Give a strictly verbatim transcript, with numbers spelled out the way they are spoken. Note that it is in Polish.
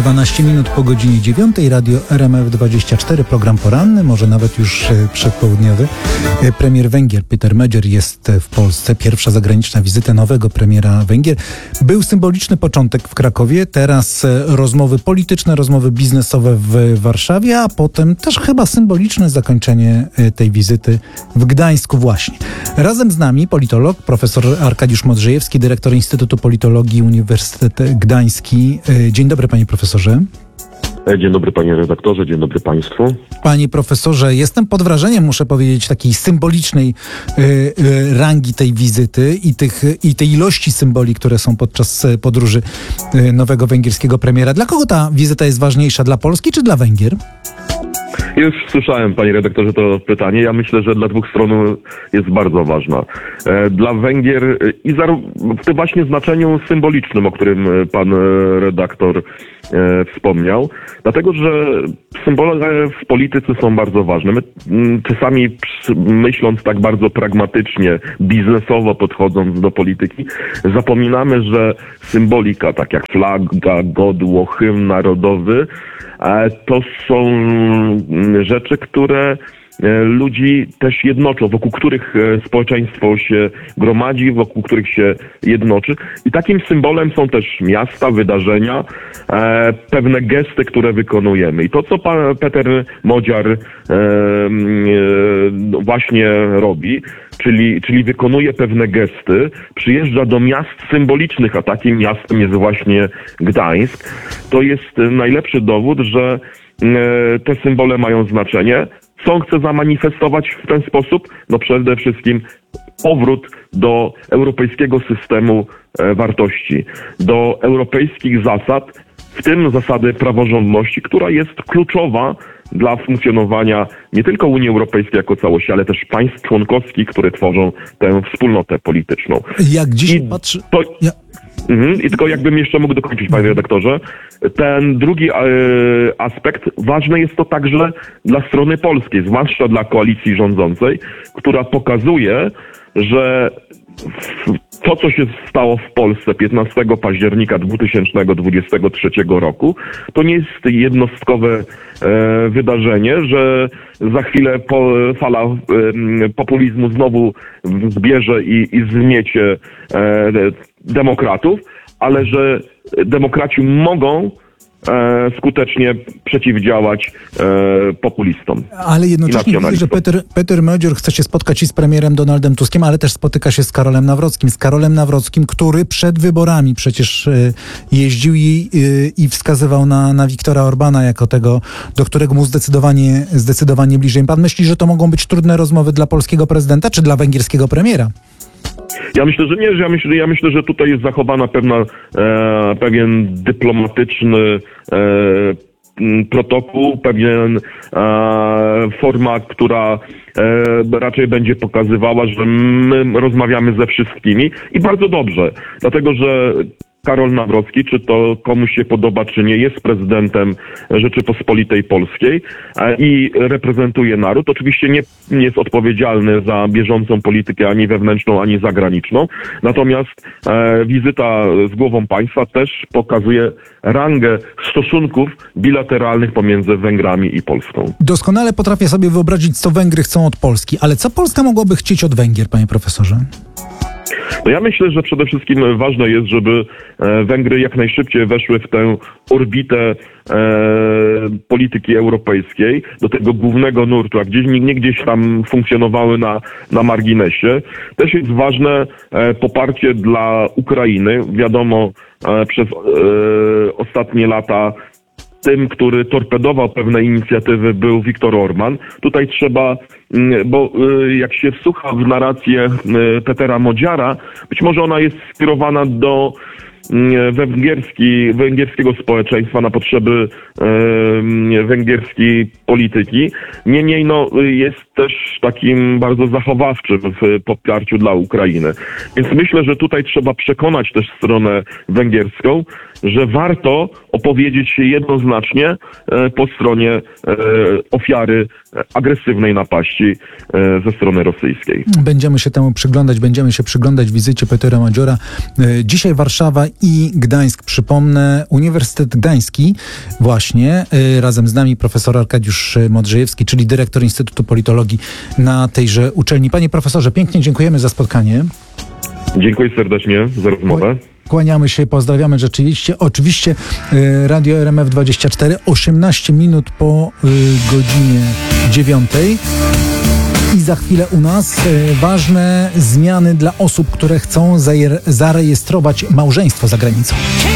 dwanaście minut po godzinie dziewiątej, radio R M F dwadzieścia cztery, program poranny, może nawet już przedpołudniowy. Premier Węgier Peter Magyar jest w Polsce. Pierwsza zagraniczna wizyta nowego premiera Węgier. Był symboliczny początek w Krakowie, teraz rozmowy polityczne, rozmowy biznesowe w Warszawie, a potem też chyba symboliczne zakończenie tej wizyty w Gdańsku właśnie. Razem z nami politolog, profesor Arkadiusz Modrzejewski, dyrektor Instytutu Politologii Uniwersytet Gdański. Dzień dobry, panie profesorze. Dzień dobry, panie redaktorze, dzień dobry państwu. Panie profesorze, jestem pod wrażeniem, muszę powiedzieć, takiej symbolicznej y, y, rangi tej wizyty i, tych, i tej ilości symboli, które są podczas podróży y, nowego węgierskiego premiera. Dla kogo ta wizyta jest ważniejsza? Dla Polski czy dla Węgier? Już słyszałem, panie redaktorze, to pytanie. Ja myślę, że dla dwóch stron jest bardzo ważna. Dla Węgier i w tym właśnie znaczeniu symbolicznym, o którym pan redaktor wspomniał. Dlatego, że symbole w polityce są bardzo ważne. My czasami myśląc tak bardzo pragmatycznie, biznesowo podchodząc do polityki, zapominamy, że symbolika, tak jak flaga, godło, hymn narodowy, to są rzeczy, które ludzi też jednoczą, wokół których społeczeństwo się gromadzi, wokół których się jednoczy. I takim symbolem są też miasta, wydarzenia, pewne gesty, które wykonujemy. I to, co pan Peter Magyar właśnie robi, czyli, czyli wykonuje pewne gesty, przyjeżdża do miast symbolicznych, a takim miastem jest właśnie Gdańsk, to jest najlepszy dowód, że te symbole mają znaczenie. Co on chce zamanifestować w ten sposób? No przede wszystkim powrót do europejskiego systemu wartości, do europejskich zasad, w tym zasady praworządności, która jest kluczowa dla funkcjonowania nie tylko Unii Europejskiej jako całości, ale też państw członkowskich, które tworzą tę wspólnotę polityczną. Jak dziś patrzy... To... Ja... Mhm. I tylko jakbym jeszcze mógł dokończyć, panie redaktorze, ten drugi e, aspekt, ważne jest to także dla strony polskiej, zwłaszcza dla koalicji rządzącej, która pokazuje, że to, co się stało w Polsce piętnastego października dwa tysiące dwudziestego trzeciego roku, to nie jest jednostkowe e, wydarzenie, że za chwilę po, fala e, populizmu znowu zbierze i, i zmiecie e, demokratów, ale że demokraci mogą e, skutecznie przeciwdziałać e, populistom. Ale jednocześnie widzę, że Peter, Peter Magyar chce się spotkać i z premierem Donaldem Tuskiem, ale też spotyka się z Karolem Nawrockim. Z Karolem Nawrockim, który przed wyborami przecież e, jeździł i, e, i wskazywał na, na Viktora Orbana jako tego, do którego mu zdecydowanie, zdecydowanie bliżej. Pan myśli, że to mogą być trudne rozmowy dla polskiego prezydenta czy dla węgierskiego premiera? Ja myślę, że nie, że ja myślę, ja myślę, że tutaj jest zachowana pewna, e, pewien dyplomatyczny e, protokół, pewien e, forma, która e, raczej będzie pokazywała, że my rozmawiamy ze wszystkimi i bardzo dobrze, dlatego że Karol Nawrocki, czy to komuś się podoba, czy nie, jest prezydentem Rzeczypospolitej Polskiej i reprezentuje naród. Oczywiście nie, nie jest odpowiedzialny za bieżącą politykę ani wewnętrzną, ani zagraniczną. Natomiast e, wizyta z głową państwa też pokazuje rangę stosunków bilateralnych pomiędzy Węgrami i Polską. Doskonale potrafię sobie wyobrazić, co Węgry chcą od Polski, ale co Polska mogłaby chcieć od Węgier, panie profesorze? No ja myślę, że przede wszystkim ważne jest, żeby Węgry jak najszybciej weszły w tę orbitę e, polityki europejskiej, do tego głównego nurtu, a gdzieś nie gdzieś tam funkcjonowały na, na marginesie. Też jest ważne e, poparcie dla Ukrainy. Wiadomo, e, przez e, ostatnie lata tym, który torpedował pewne inicjatywy, był Viktor Orban. Tutaj trzeba, bo jak się wsłucha w narrację Petera Magyara, być może ona jest skierowana do węgierski, węgierskiego społeczeństwa na potrzeby e, węgierskiej polityki. Niemniej no, jest też takim bardzo zachowawczym w poparciu dla Ukrainy. Więc myślę, że tutaj trzeba przekonać też stronę węgierską, że warto opowiedzieć się jednoznacznie e, po stronie e, ofiary agresywnej napaści e, ze strony rosyjskiej. Będziemy się temu przyglądać, będziemy się przyglądać wizycie Petera Madziora. E, Dzisiaj Warszawa i Gdańsk, przypomnę, Uniwersytet Gdański właśnie, e, razem z nami profesor Arkadiusz Modrzejewski, czyli dyrektor Instytutu Politologii na tejże uczelni. Panie profesorze, pięknie dziękujemy za spotkanie. Dziękuję serdecznie za rozmowę. Kłaniamy się, pozdrawiamy rzeczywiście. Oczywiście y, Radio R M F dwadzieścia cztery, osiemnaście minut po y, godzinie dziewiątej. I za chwilę u nas y, ważne zmiany dla osób, które chcą zajer- zarejestrować małżeństwo za granicą.